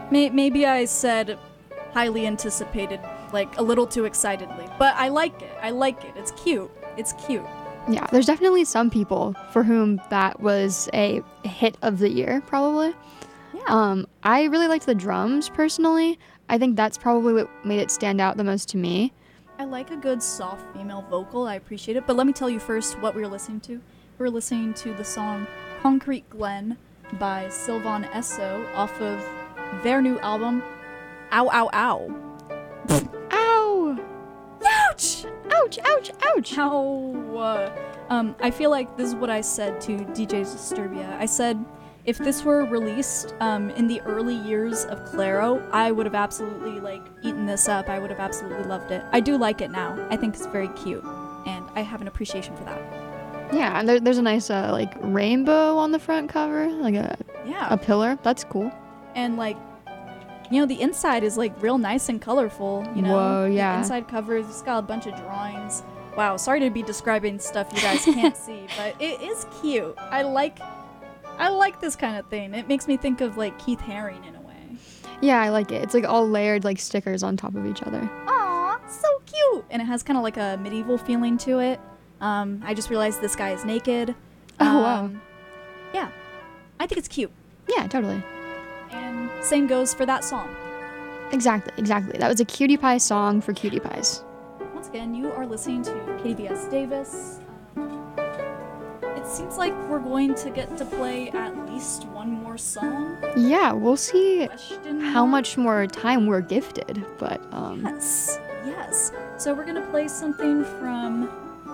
Maybe I said highly anticipated, like a little too excitedly, but I like it. It's cute. Yeah, there's definitely some people for whom that was a hit of the year, probably. Yeah. I really liked the drums personally. I think that's probably what made it stand out the most to me. I like a good soft female vocal. I appreciate it. But let me tell you first what we were listening to. We were listening to the song Concrete Glen by Sylvan Esso off of their new album, Ow Ow Ow. Ow! Ouch! Ouch, ouch, ouch! Ow! I feel like this is what I said to DJ Disturbia. I said, if this were released in the early years of Claro, I would have absolutely eaten this up. I would have absolutely loved it. I do like it now. I think it's very cute, and I have an appreciation for that. Yeah, and there's a nice rainbow on the front cover, like a pillar. That's cool. And the inside is real nice and colorful. Whoa, yeah. The inside cover has got a bunch of drawings. Wow, sorry to be describing stuff you guys can't see, but it is cute. I like this kind of thing. It makes me think of Keith Haring in a way. Yeah, I like it. It's all layered stickers on top of each other. Aw, so cute! And it has kind of a medieval feeling to it. I just realized this guy is naked. Oh, wow. Yeah, I think it's cute. Yeah, totally. And same goes for that song. Exactly. That was a Cutie Pie song for Cutie Pies. Once again, you are listening to KDVS Davis. It seems like we're going to get to play at least one more song. Yeah, we'll see how much more time we're gifted, but Yes. So we're gonna play something from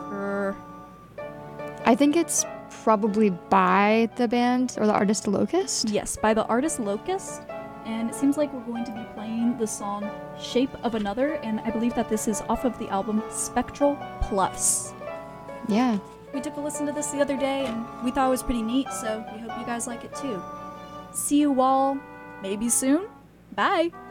I think it's probably by the band or the artist Locust. Yes, by the artist Locust. And it seems like we're going to be playing the song Shape of Another, and I believe that this is off of the album Spectral Plus. Yeah. We took a listen to this the other day, and we thought it was pretty neat, so we hope you guys like it too. See you all maybe soon. Bye!